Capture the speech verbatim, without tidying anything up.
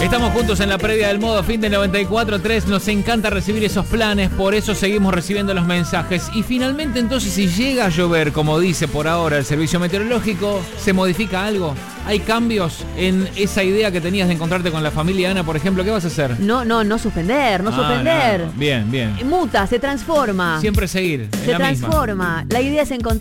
Estamos juntos en la previa del modo fin de noventa y cuatro tres. Nos encanta recibir esos planes, por eso seguimos recibiendo los mensajes. Y finalmente, entonces, si llega a llover, como dice por ahora el servicio meteorológico, ¿se modifica algo? ¿Hay cambios en esa idea que tenías de encontrarte con la familia Ana, por ejemplo? ¿Qué vas a hacer? No, no, no suspender, no Ah, suspender. no. Bien, bien. Muta, se transforma. Siempre seguir. en Se la misma. transforma. La idea es encontrar